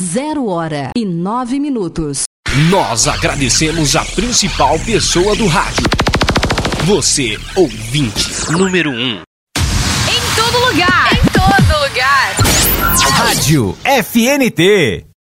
0h09. Nós agradecemos a principal pessoa do rádio. Você, ouvinte número 1. Em todo lugar. Em todo lugar. Rádio FNT.